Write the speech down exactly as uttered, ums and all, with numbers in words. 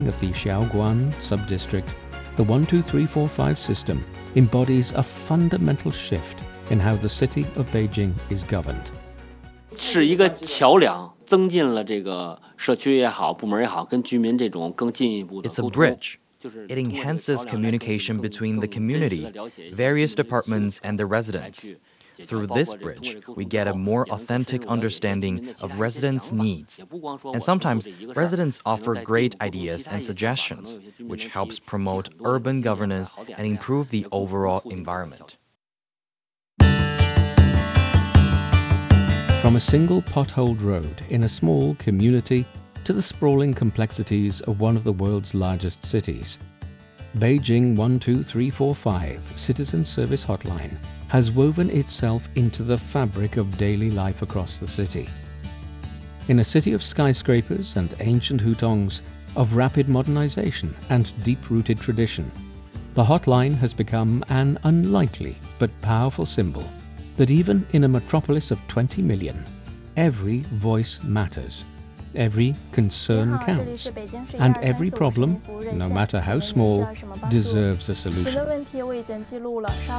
of the Xiaoguan sub-district, the one two three four five system embodies a fundamental shift in how the city of Beijing is governed. 是一个桥梁，增进了这个社区也好，部门也好，跟居民这种更进一步的 It's a 沟通。 bridge. It enhances communication between the community, various departments, and the residents. Through this bridge, we get a more authentic understanding of residents' needs. And sometimes, residents offer great ideas and suggestions, which helps promote urban governance and improve the overall environment. From a single potholed road in a small community to the sprawling complexities of one of the world's largest cities, Beijing one two three four five Citizen Service Hotline has woven itself into the fabric of daily life across the city. In a city of skyscrapers and ancient hutongs, of rapid modernization and deep-rooted tradition, the hotline has become an unlikely but powerful symbol that even in a metropolis of twenty million, every voice matters. Every concern counts, and every problem, no matter how small, deserves a solution.